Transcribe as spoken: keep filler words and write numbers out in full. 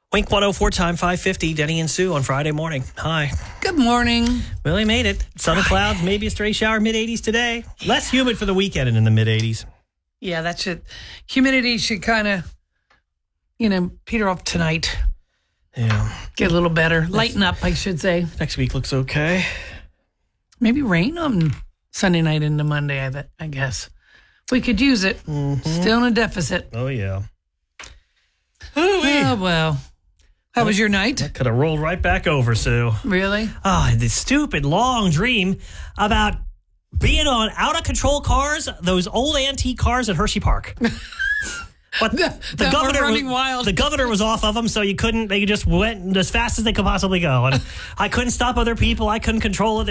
Wink one oh four time, five fifty, Denny and Sue on Friday morning. Hi. Good morning. Willie made it. Sun and clouds, maybe a stray shower, mid eighties today. Less humid for the weekend and in the mid eighties. Yeah, that should, humidity should kind of, you know, peter off tonight. Yeah. Get a little better. Lighten up, I should say. Next week looks okay. Maybe rain on Sunday night into Monday, I, bet, I guess. We could use it. Mm-hmm. Still in a deficit. Oh, yeah. Oh, well. How was your night? That could have rolled right back over, Sue. Really? Oh, this stupid long dream about being on out-of-control cars, those old antique cars at Hershey Park. But the, the that governor were running was, wild. The governor was off of them, so you couldn't. They just went as fast as they could possibly go, and I couldn't stop other people. I couldn't control it.